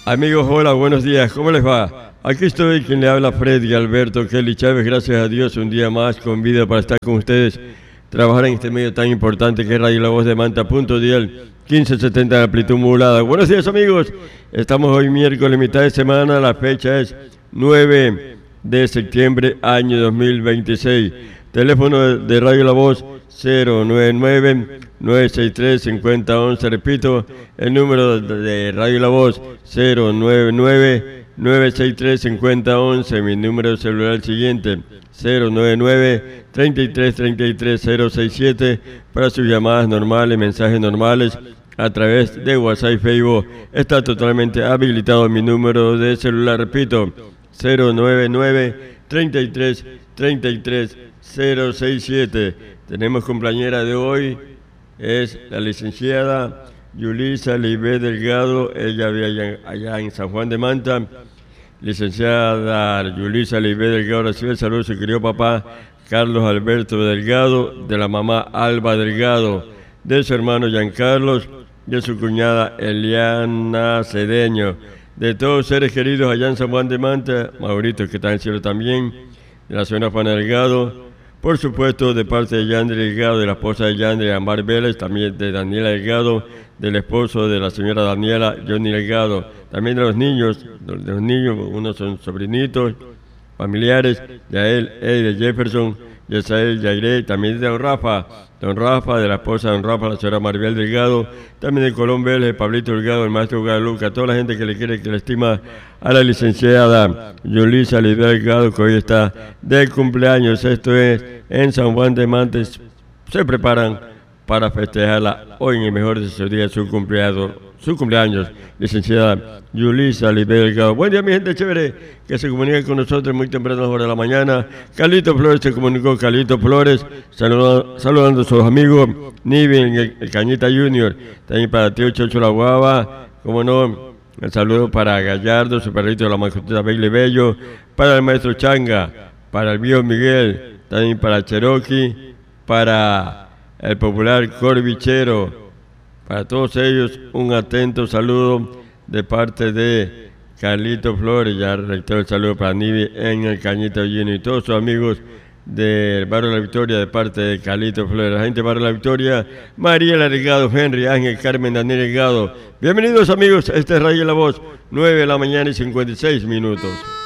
Amigos, hola, buenos días, ¿cómo les va? Aquí estoy, quien le habla, Freddy Alberto Kelly Chávez, gracias a Dios, un día más con vida para estar con ustedes, trabajar en este medio tan importante que es Radio La Voz de Manta, punto dial, 1570 de amplitud modulada. Buenos días, amigos, estamos hoy miércoles, mitad de semana, la fecha es 9 de septiembre, año 2026. Teléfono de Radio La Voz 099-963-5011. Repito, el número de Radio La Voz 099-963-5011. Mi número celular siguiente 099-3333-067 para sus llamadas normales, mensajes normales a través de WhatsApp y Facebook. Está totalmente habilitado mi número de celular. Repito, 099-3333-067. Tenemos compañera de hoy, es la licenciada Yulisa Leibé Delgado, ella vive allá en San Juan de Manta. Licenciada Yulisa Leibé Delgado recibe el saludo de su querido papá Carlos Alberto Delgado, de la mamá Alba Delgado, de su hermano Giancarlos, de su cuñada Eliana Cedeño, de todos los seres queridos allá en San Juan de Manta, Maurito, que está en el cielo también, de la señora Juana Delgado, por supuesto de parte de Yandri Delgado, de la esposa de Yandri, Amar Vélez, también de Daniela Delgado, del esposo de la señora Daniela, Johnny Delgado, también de los niños, unos son sobrinitos, familiares, de él, de Jefferson, Yesael, Yairé, también de don Rafa, de la esposa de don Rafa, la señora Maribel Delgado, también de Colón Vélez, Pablito Delgado, el maestro Guadaluca, toda la gente que le quiere, que le estima a la licenciada Yulisa Leibé Delgado, que hoy está de cumpleaños. Esto es en San Juan de Manta, se preparan para festejarla hoy en el mejor de sus días, su cumpleaños, licenciada Yulisa Leibé Delgado. Buen día, mi gente chévere, que se comunica con nosotros muy temprano a las horas de la mañana. Carlito Flores se comunicó, Carlito Flores, saludando a sus amigos, Nivi, el Cañita Junior, también para tío Chocho La Guava, como no, el saludo para Gallardo, su perrito de la mascotita Baile Bello, para el maestro Changa, para el viejo Miguel, también para Cherokee, para el popular Corbichero. Para todos ellos, un atento saludo de parte de Carlito Flores. Ya reitero el saludo para Nivi en el Cañita Junior y todos sus amigos del Barrio La Victoria de parte de Carlito Flores. La gente del Barrio La Victoria, Mariela Delgado, Henry, Ángel, Carmen, Daniel Delgado. Bienvenidos, amigos, este es Radio La Voz, 9 de la mañana y 56 minutos.